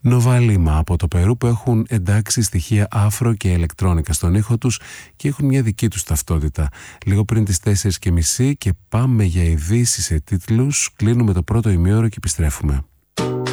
Νοβαλίμα από το Περού, που έχουν εντάξει στοιχεία άφρο και ηλεκτρόνικα στον ήχο τους και έχουν μια δική τους ταυτότητα. Λίγο πριν τις 4:30 και πάμε για ειδήσεις σε τίτλους. Κλείνουμε το πρώτο ημίωρο και επιστρέφουμε.